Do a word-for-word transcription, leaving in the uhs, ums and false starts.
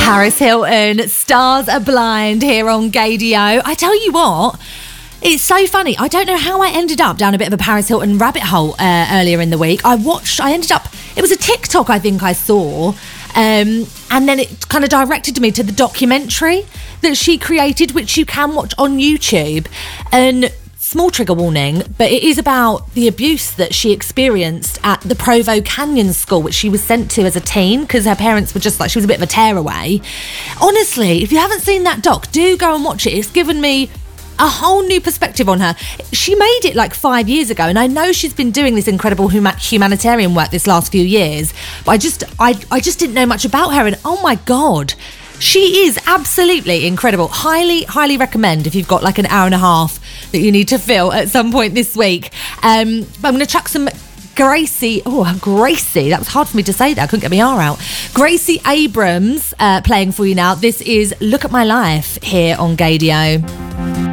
Paris Hilton, Stars Are Blind here on Gaydio. I tell you what, it's so funny. I don't know how I ended up down a bit of a Paris Hilton rabbit hole uh, earlier in the week. I watched, I ended up, it was a TikTok I think I saw, um, and then it kind of directed me to the documentary that she created, which you can watch on YouTube. And small trigger warning, but it is about the abuse that she experienced at the Provo Canyon school, which she was sent to as a teen because her parents were just like, she was a bit of a tearaway. Honestly, if you haven't seen that doc, do go and watch it. It's given me a whole new perspective on her. She made it like five years ago, and I know she's been doing this incredible huma- humanitarian work this last few years, but I just, I, I just didn't know much about her, and oh my God, she is absolutely incredible. Highly, highly recommend if you've got like an hour and a half that you need to fill at some point this week. Um, but I'm going to chuck some Gracie, oh, Gracie, that was hard for me to say that. I couldn't get my R out. Gracie Abrams uh, playing for you now. This is Look at My Life here on Gaydio.